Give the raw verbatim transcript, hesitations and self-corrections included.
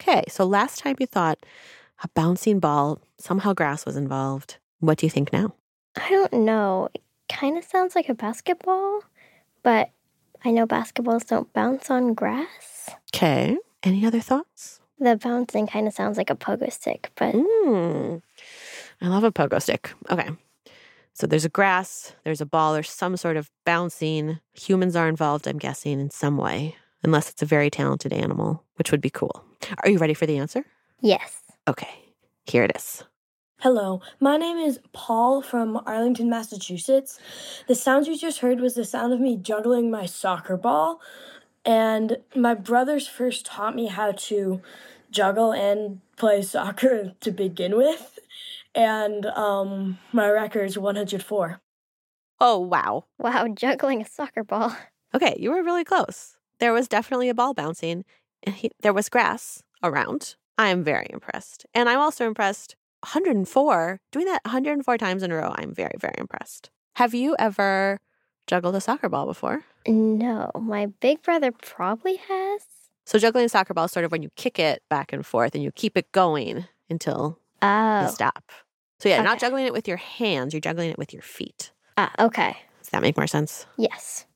Okay, so last time you thought a bouncing ball, somehow grass was involved. What do you think now? I don't know. It kind of sounds like a basketball, but I know basketballs don't bounce on grass. Okay, any other thoughts? The bouncing kind of sounds like a pogo stick, but... Mm, I love a pogo stick. Okay. So there's a grass, there's a ball, there's some sort of bouncing. Humans are involved, I'm guessing, in some way, unless it's a very talented animal, which would be cool. Are you ready for the answer? Yes. Okay, here it is. Hello, my name is Paul from Arlington, Massachusetts. The sounds you just heard was the sound of me juggling my soccer ball, and my brothers first taught me how to juggle and play soccer to begin with. And um, my record is one hundred four. Oh, wow. Wow, juggling a soccer ball. Okay, you were really close. There was definitely a ball bouncing, and he, there was grass around. I am very impressed. And I'm also impressed. one hundred four, doing that one hundred four times in a row, I'm very, very impressed. Have you ever juggled a soccer ball before? No, my big brother probably has. So juggling a soccer ball is sort of when you kick it back and forth and you keep it going until Oh. you stop. So yeah, Okay. not juggling it with your hands, you're juggling it with your feet. Ah, okay. Does that make more sense? Yes.